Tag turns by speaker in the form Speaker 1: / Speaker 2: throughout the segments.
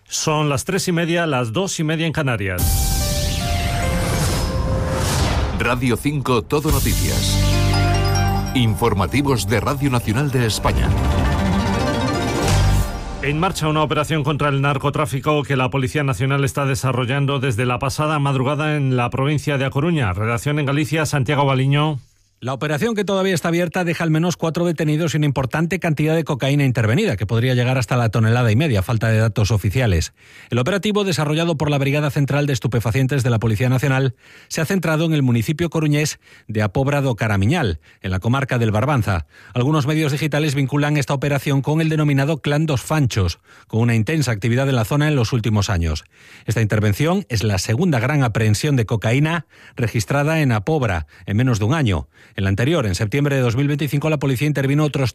Speaker 1: Son las 3:30, las 2:30 en Canarias.
Speaker 2: Radio 5 Todo Noticias. Informativos de Radio Nacional de España.
Speaker 1: En marcha una operación contra el narcotráfico que la Policía Nacional está desarrollando desde la pasada madrugada en la provincia de A Coruña. Redacción en Galicia, Santiago Baliño.
Speaker 3: La operación, que todavía está abierta, deja al menos 4 detenidos y una importante cantidad de cocaína intervenida, que podría llegar hasta la 1,5 toneladas, falta de datos oficiales. El operativo, desarrollado por la Brigada Central de Estupefacientes de la Policía Nacional, se ha centrado en el municipio coruñés de Apobra do Caramiñal, en la comarca del Barbanza. Algunos medios digitales vinculan esta operación con el denominado Clan dos Fanchos, con una intensa actividad en la zona en los últimos años. Esta intervención es la segunda gran aprehensión de cocaína registrada en Apobra en menos de un año. En la anterior, en septiembre de 2025, la policía intervino otros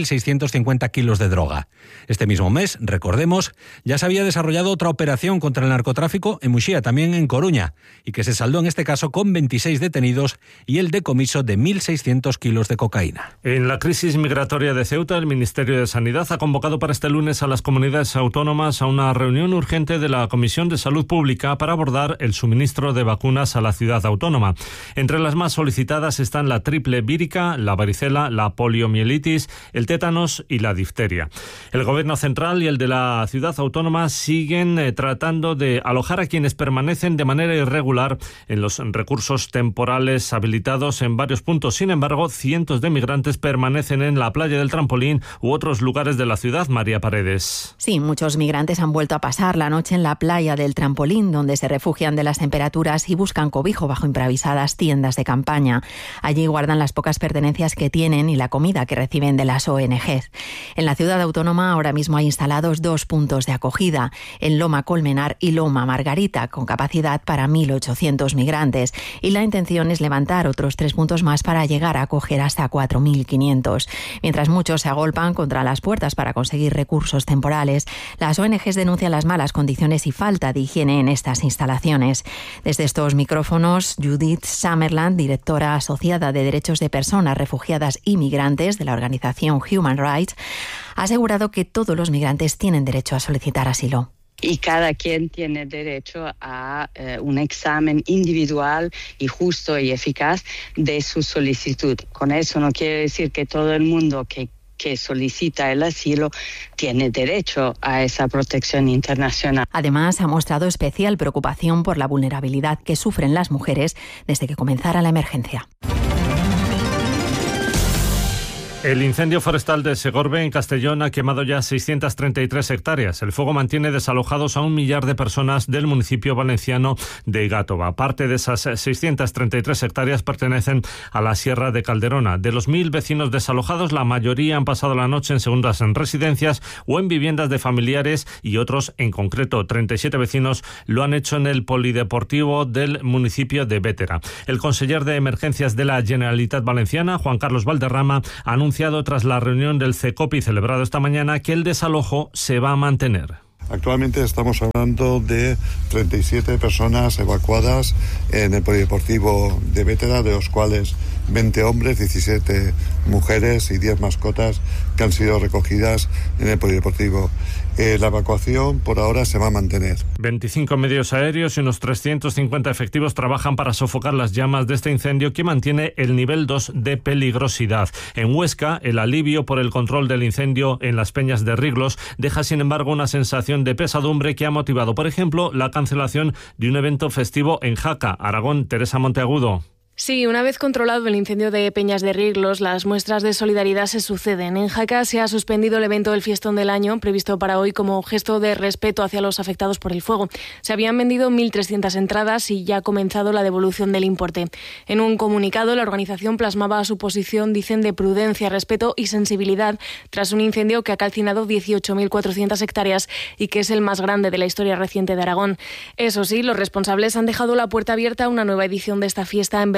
Speaker 3: 3.650 kilos de droga. Este mismo mes, recordemos, ya se había desarrollado otra operación contra el narcotráfico en Muxía, también en Coruña, y que se saldó en este caso con 26 detenidos y el decomiso de 1.600 kilos de cocaína.
Speaker 1: En la crisis migratoria de Ceuta, el Ministerio de Sanidad ha convocado para este lunes a las comunidades autónomas a una reunión urgente de la Comisión de Salud Pública para abordar el suministro de vacunas a la ciudad autónoma. Entre las más solicitadas están la triple vírica, la varicela, la poliomielitis, el tétanos y la difteria. El Gobierno central y el de la ciudad autónoma siguen tratando de alojar a quienes permanecen de manera irregular en los recursos temporales habilitados en varios puntos. Sin embargo, cientos de migrantes permanecen en la playa del Trampolín u otros lugares de la ciudad. María Paredes.
Speaker 4: Sí, muchos migrantes han vuelto a pasar la noche en la playa del Trampolín, donde se refugian de las temperaturas y buscan cobijo bajo improvisadas tiendas de campaña. Allí guardan las pocas pertenencias que tienen y la comida que reciben de las ONGs. En la ciudad autónoma ahora mismo hay instalados 2 puntos de acogida, en Loma Colmenar y Loma Margarita, con capacidad para 1.800 migrantes. Y la intención es levantar otros 3 puntos más para llegar a acoger hasta 4.500. Mientras muchos se agolpan contra las puertas para conseguir recursos temporales, las ONGs denuncian las malas condiciones y falta de higiene en estas instalaciones. Desde estos micrófonos, Judith Summerland, directora asociada de Derechos de Personas Refugiadas y Migrantes de la organización Human Rights, ha asegurado que todos los migrantes tienen derecho a solicitar asilo.
Speaker 5: Y cada quien tiene derecho a un examen individual y justo y eficaz de su solicitud. Con eso no quiere decir que todo el mundo que solicita el asilo tiene derecho a esa protección internacional.
Speaker 4: Además, ha mostrado especial preocupación por la vulnerabilidad que sufren las mujeres desde que comenzara la emergencia.
Speaker 1: El incendio forestal de Segorbe, en Castellón, ha quemado ya 633 hectáreas. El fuego mantiene desalojados a 1 millar de personas del municipio valenciano de Gátova. Parte de esas 633 hectáreas pertenecen a la Sierra de Calderona. De los 1.000 vecinos desalojados, la mayoría han pasado la noche en segundas residencias o en viviendas de familiares, y otros, en concreto 37 vecinos, lo han hecho en el polideportivo del municipio de Bétera. El conseller de Emergencias de la Generalitat Valenciana, Juan Carlos Valderrama, ha anunciado tras la reunión del CECOPI celebrado esta mañana que el desalojo se va a mantener.
Speaker 6: Actualmente estamos hablando de 37 personas evacuadas en el polideportivo de Bétera, de los cuales 20 hombres, 17 mujeres y 10 mascotas que han sido recogidas en el polideportivo. La evacuación por ahora se va a mantener.
Speaker 1: 25 medios aéreos y unos 350 efectivos trabajan para sofocar las llamas de este incendio que mantiene el nivel 2 de peligrosidad. En Huesca, el alivio por el control del incendio en las Peñas de Riglos deja, sin embargo, una sensación de pesadumbre que ha motivado, por ejemplo, la cancelación de un evento festivo en Jaca, Aragón. Teresa Monteagudo.
Speaker 7: Sí, una vez controlado el incendio de Peñas de Riglos, las muestras de solidaridad se suceden. En Jaca se ha suspendido el evento del Fiestón del Año, previsto para hoy como gesto de respeto hacia los afectados por el fuego. Se habían vendido 1.300 entradas y ya ha comenzado la devolución del importe. En un comunicado, la organización plasmaba su posición, dicen, de prudencia, respeto y sensibilidad tras un incendio que ha calcinado 18.400 hectáreas y que es el más grande de la historia reciente de Aragón. Eso sí, los responsables han dejado la puerta abierta a una nueva edición de esta fiesta en versión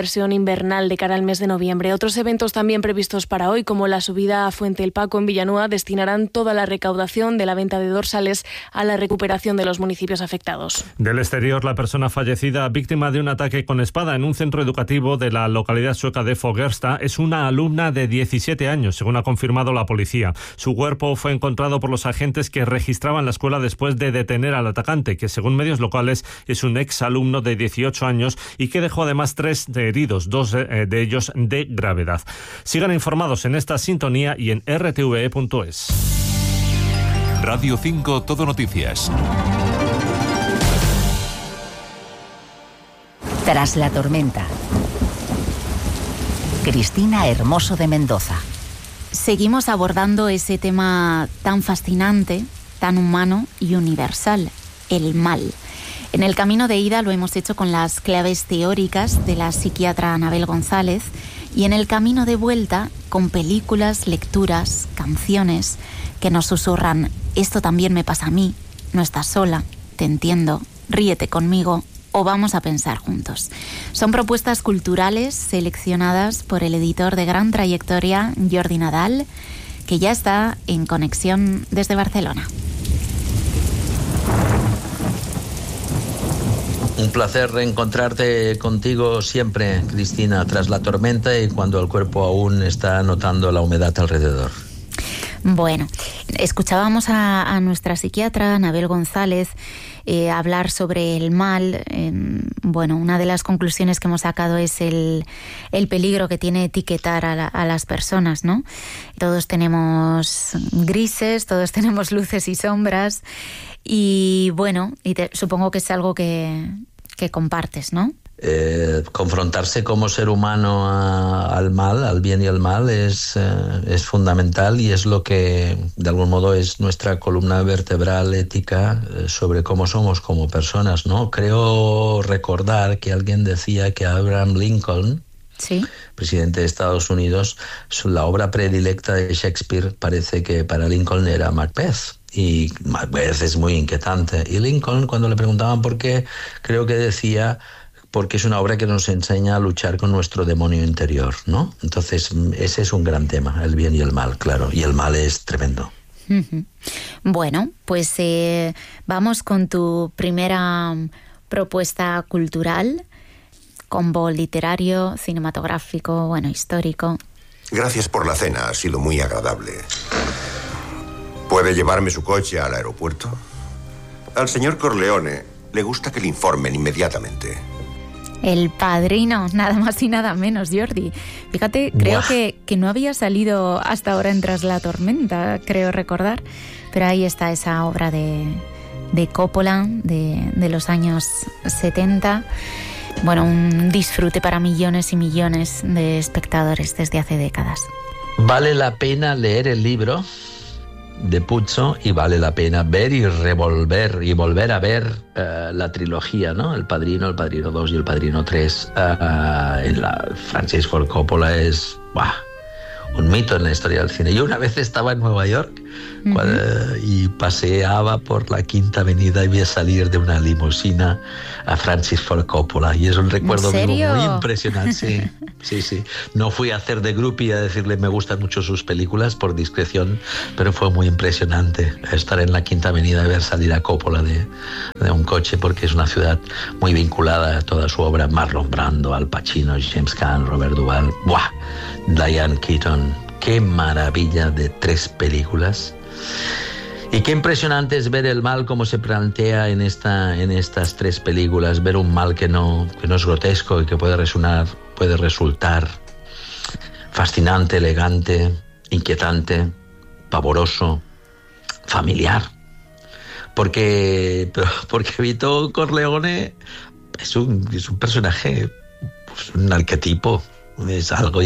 Speaker 7: inversión invernal de cara al mes de noviembre. Otros eventos también previstos para hoy, como la subida a Fuente el Paco en Villanueva, destinarán toda la recaudación de la venta de dorsales a la recuperación de los municipios afectados.
Speaker 1: Del exterior, la persona fallecida víctima de un ataque con espada en un centro educativo de la localidad sueca de Fogersta es una alumna de 17 años, según ha confirmado la policía. Su cuerpo fue encontrado por los agentes que registraban la escuela después de detener al atacante, que según medios locales es un exalumno de 18 años y que dejó además 3 heridos, 2 de ellos de gravedad. Sigan informados en esta sintonía y en rtve.es.
Speaker 2: Radio 5 Todo Noticias.
Speaker 8: Tras la tormenta. Cristina Hermoso de Mendoza.
Speaker 9: Seguimos abordando ese tema tan fascinante, tan humano y universal, el mal. En el camino de ida lo hemos hecho con las claves teóricas de la psiquiatra Anabel González y en el camino de vuelta con películas, lecturas, canciones que nos susurran: esto también me pasa a mí, no estás sola, te entiendo, ríete conmigo o vamos a pensar juntos. Son propuestas culturales seleccionadas por el editor de gran trayectoria, Jordi Nadal, que ya está en conexión desde Barcelona.
Speaker 10: Un placer reencontrarte contigo siempre, Cristina, tras la tormenta y cuando el cuerpo aún está notando la humedad alrededor.
Speaker 9: Bueno, escuchábamos a nuestra psiquiatra, Anabel González, hablar sobre el mal. Bueno, una de las conclusiones que hemos sacado es el peligro que tiene etiquetar a las personas, ¿no? Todos tenemos grises, todos tenemos luces y sombras y bueno, supongo que es algo que compartes, ¿no?
Speaker 10: Confrontarse como ser humano al mal, al bien y al mal es fundamental y es lo que de algún modo es nuestra columna vertebral ética sobre cómo somos como personas, ¿no? Creo recordar que alguien decía que Abraham Lincoln,
Speaker 9: ¿sí?,
Speaker 10: presidente de Estados Unidos, la obra predilecta de Shakespeare parece que para Lincoln era Macbeth. Y Macbeth es muy inquietante. Y Lincoln, cuando le preguntaban por qué, creo que decía: porque es una obra que nos enseña a luchar con nuestro demonio interior, ¿no? Entonces, ese es un gran tema, el bien y el mal, claro. Y el mal es tremendo.
Speaker 9: Uh-huh. Bueno, pues vamos con tu primera propuesta cultural, combo literario, cinematográfico, bueno, histórico.
Speaker 11: Gracias por la cena, ha sido muy agradable. ¿Puede llevarme su coche al aeropuerto? Al señor Corleone le gusta que le informen inmediatamente.
Speaker 9: El Padrino, nada más y nada menos, Jordi. Fíjate, creo que no había salido hasta ahora en Tras la tormenta, creo recordar, pero ahí está esa obra de Coppola de los años 70. Bueno, un disfrute para millones y millones de espectadores desde hace décadas.
Speaker 10: Vale la pena leer el libro de Puzo y vale la pena ver y volver a ver la trilogía, ¿no? El Padrino 2 y El Padrino 3 en la Francis Ford Coppola es un mito en la historia del cine. Yo una vez estaba en Nueva York y paseaba por la Quinta Avenida y vi salir de una limusina a Francis Ford Coppola y es un recuerdo vivo muy impresionante. Sí. No fui a hacer de groupie a decirle me gustan mucho sus películas por discreción, pero fue muy impresionante estar en la Quinta Avenida y ver salir a Coppola de un coche, porque es una ciudad muy vinculada a toda su obra. Marlon Brando, Al Pacino, James Caan, Robert Duvall, Diane Keaton. Qué maravilla de 3 películas. Y qué impresionante es ver el mal como se plantea en estas 3 películas, ver un mal que no es grotesco y que puede resultar fascinante, elegante, inquietante, pavoroso, familiar. Porque Vito Corleone es un personaje, pues, un arquetipo, es algo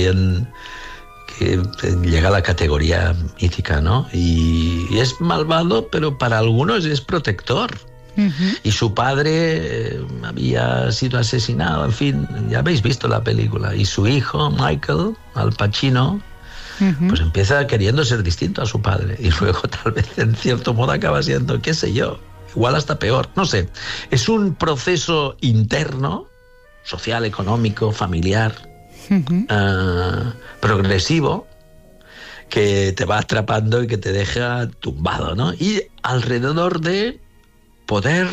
Speaker 10: que llega a la categoría mítica, ¿no? Y es malvado, pero para algunos es protector. Uh-huh. Y su padre había sido asesinado, en fin, ya habéis visto la película. Y su hijo, Michael, Al Pacino, pues empieza queriendo ser distinto a su padre. Y luego tal vez en cierto modo acaba siendo, qué sé yo, igual hasta peor, no sé. Es un proceso interno social, económico, familiar, progresivo, que te va atrapando y que te deja tumbado, ¿no? Y alrededor de poder,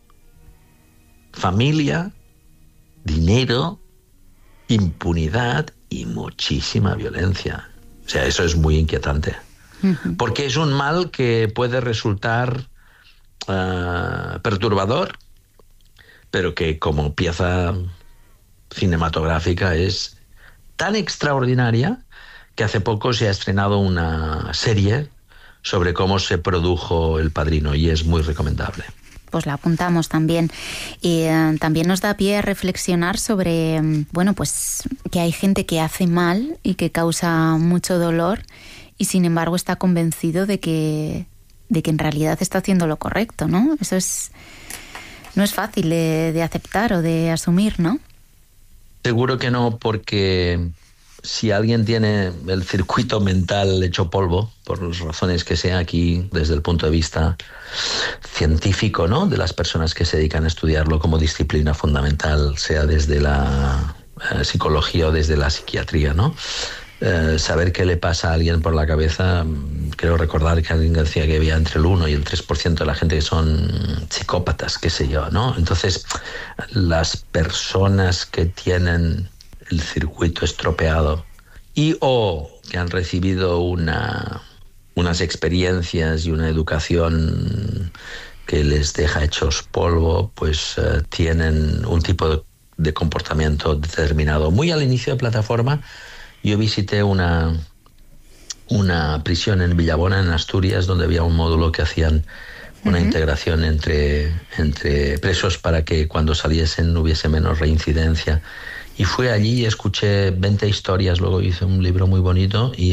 Speaker 10: familia, dinero, impunidad y muchísima violencia. O sea, eso es muy inquietante. Porque es un mal que puede resultar perturbador, pero que como pieza cinematográfica es tan extraordinaria que hace poco se ha estrenado una serie sobre cómo se produjo El Padrino y es muy recomendable.
Speaker 9: Pues la apuntamos también. Y también nos da pie a reflexionar sobre, bueno, pues que hay gente que hace mal y que causa mucho dolor y sin embargo está convencido de que en realidad está haciendo lo correcto, ¿no? Eso no es fácil de aceptar o de asumir, ¿no?
Speaker 10: Seguro que no, porque si alguien tiene el circuito mental hecho polvo, por las razones que sea aquí, desde el punto de vista científico, ¿no?, de las personas que se dedican a estudiarlo como disciplina fundamental, sea desde la psicología o desde la psiquiatría, ¿no? Saber qué le pasa a alguien por la cabeza, creo recordar que alguien decía que había entre el 1 y el 3% de la gente que son psicópatas, qué sé yo, ¿no? Entonces, las personas que tienen el circuito estropeado y o que han recibido unas experiencias y una educación que les deja hechos polvo, pues tienen un tipo de comportamiento determinado. Muy al inicio de Plataforma, yo visité una prisión en Villabona, en Asturias, donde había un módulo que hacían una integración entre presos para que cuando saliesen hubiese menos reincidencia. Y fui allí y escuché 20 historias, luego hice un libro muy bonito y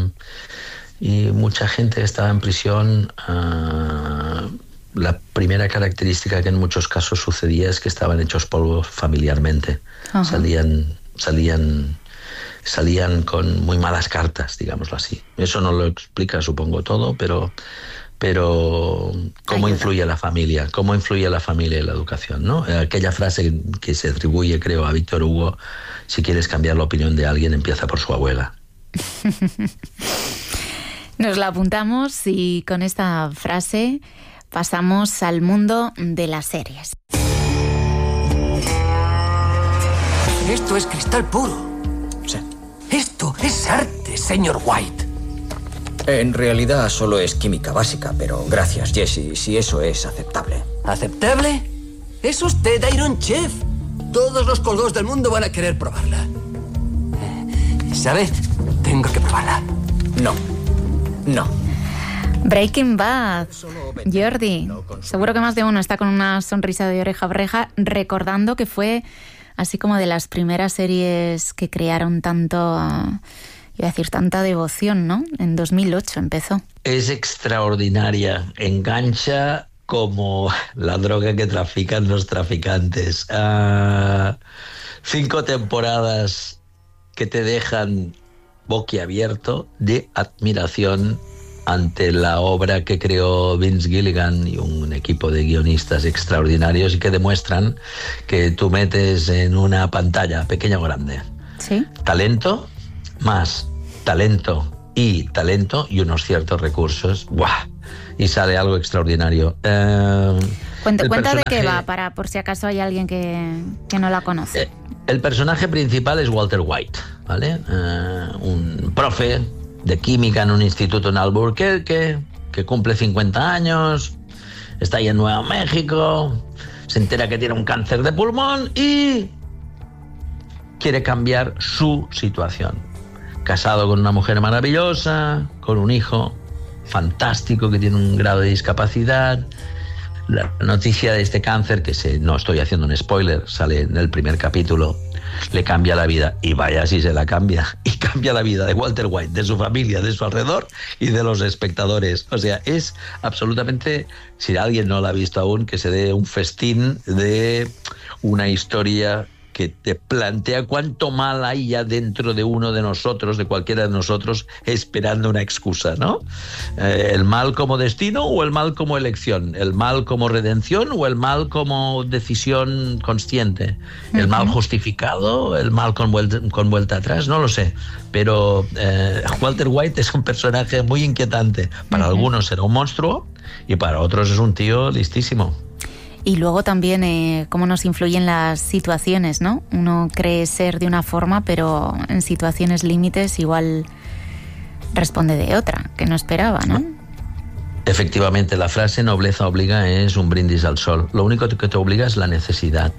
Speaker 10: mucha gente estaba en prisión. La primera característica que en muchos casos sucedía es que estaban hechos polvo familiarmente. Salían con muy malas cartas, digámoslo así. Eso no lo explica, supongo, todo, pero cómo influye la familia, y la educación, ¿no? Aquella frase que se atribuye, creo, a Víctor Hugo: si quieres cambiar la opinión de alguien, empieza por su abuela.
Speaker 9: Nos la apuntamos y con esta frase pasamos al mundo de las series.
Speaker 12: Esto es cristal puro. Esto es arte, señor White.
Speaker 13: En realidad solo es química básica, pero gracias, Jesse, si eso es aceptable.
Speaker 12: ¿Aceptable? Es usted Iron Chef. Todos los colgos del mundo van a querer probarla. ¿Sabe? Tengo que probarla.
Speaker 13: No.
Speaker 9: Breaking Bad. Jordi, seguro que más de uno está con una sonrisa de oreja a oreja recordando que fue así como de las primeras series que crearon tanta devoción, ¿no? En 2008 empezó.
Speaker 10: Es extraordinaria, engancha como la droga que trafican los traficantes. 5 temporadas que te dejan boquiabierto de admiración ante la obra que creó Vince Gilligan y un equipo de guionistas extraordinarios y que demuestran que tú metes en una pantalla, pequeña o grande,
Speaker 9: ¿sí?,
Speaker 10: talento, más talento y unos ciertos recursos, ¡buah!, y sale algo extraordinario.
Speaker 9: Cuenta de qué va, para por si acaso hay alguien que no la conoce.
Speaker 10: El personaje principal es Walter White, ¿vale? Un profe de química en un instituto en Albuquerque que cumple 50 años, está ahí en Nuevo México, se entera que tiene un cáncer de pulmón y quiere cambiar su situación. Casado con una mujer maravillosa, con un hijo fantástico que tiene un grado de discapacidad. La noticia de este cáncer, no estoy haciendo un spoiler, sale en el primer capítulo, le cambia la vida, y vaya si se la cambia, y cambia la vida de Walter White, de su familia, de su alrededor y de los espectadores. O sea, es absolutamente, si alguien no la ha visto aún, que se dé un festín de una historia que te plantea cuánto mal hay ya dentro de uno de nosotros, de cualquiera de nosotros, esperando una excusa, ¿no? El mal como destino o el mal como elección, el mal como redención o el mal como decisión consciente, el mal justificado, el mal con vuelta atrás, no lo sé. Pero Walter White es un personaje muy inquietante. Para algunos será un monstruo y para otros es un tío listísimo.
Speaker 9: Y luego también cómo nos influyen las situaciones, ¿no? Uno cree ser de una forma, pero en situaciones límites igual responde de otra, que no esperaba, ¿no?
Speaker 10: Efectivamente, la frase nobleza obliga es un brindis al sol. Lo único que te obliga es la necesidad.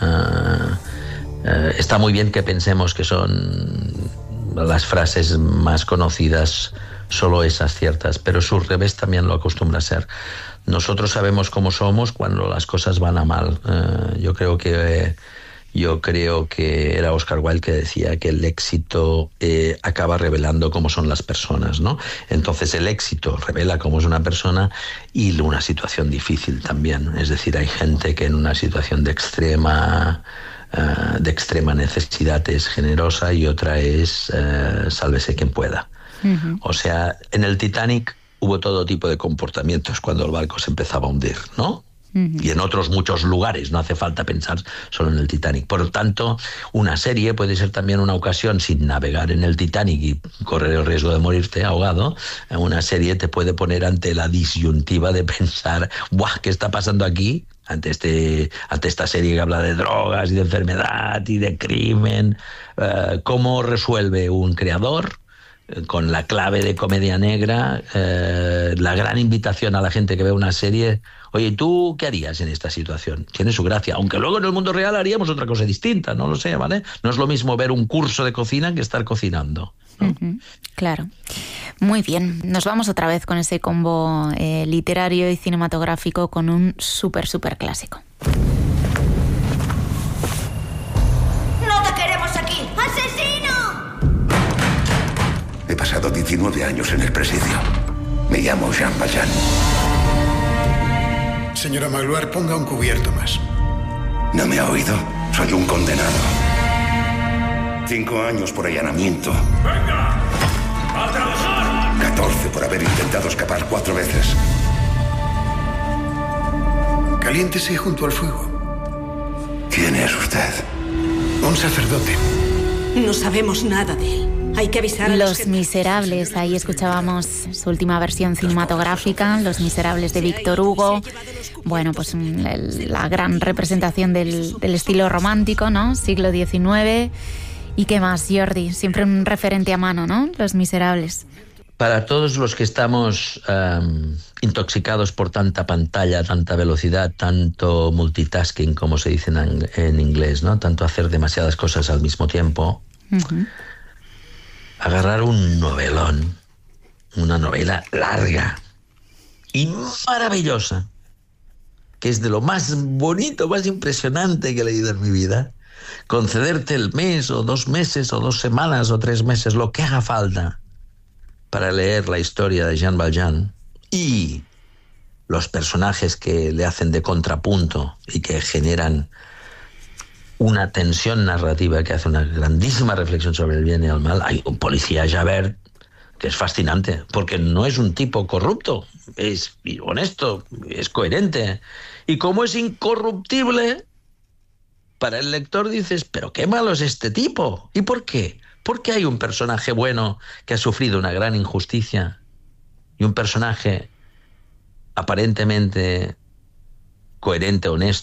Speaker 10: Está muy bien que pensemos que son las frases más conocidas, solo esas ciertas, pero su revés también lo acostumbra a ser. Nosotros sabemos cómo somos cuando las cosas van a mal. Yo creo que era Oscar Wilde que decía que el éxito acaba revelando cómo son las personas, ¿no? Entonces el éxito revela cómo es una persona y una situación difícil también. Es decir, hay gente que en una situación de extrema necesidad es generosa y otra es sálvese quien pueda. O sea, en el Titanic hubo todo tipo de comportamientos cuando el barco se empezaba a hundir, ¿no? Y en otros muchos lugares, no hace falta pensar solo en el Titanic. Por lo tanto, una serie puede ser también una ocasión, sin navegar en el Titanic y correr el riesgo de morirte ahogado. Una serie te puede poner ante la disyuntiva de pensar, ¡buah! ¿Qué está pasando aquí? Ante esta serie que habla de drogas y de enfermedad y de crimen. ¿Cómo resuelve un creador? Con la clave de comedia negra, la gran invitación a la gente que ve una serie, oye, ¿tú qué harías en esta situación? Tiene su gracia, aunque luego en el mundo real haríamos otra cosa distinta, no lo sé, ¿vale? No es lo mismo ver un curso de cocina que estar cocinando, ¿no?
Speaker 9: Claro. Muy bien, nos vamos otra vez con ese combo literario y cinematográfico con un súper clásico.
Speaker 14: ¡No te queremos aquí! ¡Asesino!
Speaker 15: He pasado 19 años en el presidio. Me llamo Jean Valjean.
Speaker 16: Señora Magloire, ponga un cubierto más.
Speaker 15: ¿No me ha oído? Soy un condenado. 5 años por allanamiento.
Speaker 14: ¡Venga! ¡A trabajar!
Speaker 15: 14 por haber intentado escapar 4 veces.
Speaker 16: Caliéntese junto al fuego.
Speaker 15: ¿Quién es usted?
Speaker 16: Un sacerdote.
Speaker 14: No sabemos nada de él. Hay que avisar a
Speaker 9: Los Miserables, ahí escuchábamos su última versión cinematográfica, Los Miserables de Víctor Hugo. Bueno, pues la gran representación del estilo romántico, ¿no? Siglo XIX. ¿Y qué más, Jordi? Siempre un referente a mano, ¿no? Los Miserables.
Speaker 10: Para todos los que estamos intoxicados por tanta pantalla, tanta velocidad, tanto multitasking, como se dice en inglés, ¿no? Tanto hacer demasiadas cosas al mismo tiempo. Agarrar un novelón, una novela larga y maravillosa, que es de lo más bonito, más impresionante que he leído en mi vida, concederte el mes o 2 meses o 2 semanas o 3 meses, lo que haga falta, para leer la historia de Jean Valjean y los personajes que le hacen de contrapunto y que generan una tensión narrativa que hace una grandísima reflexión sobre el bien y el mal. Hay un policía, Javert, que es fascinante, porque no es un tipo corrupto, es honesto, es coherente. Y como es incorruptible, para el lector dices, pero qué malo es este tipo. ¿Y por qué? Porque hay un personaje bueno que ha sufrido una gran injusticia y un personaje aparentemente coherente, honesto,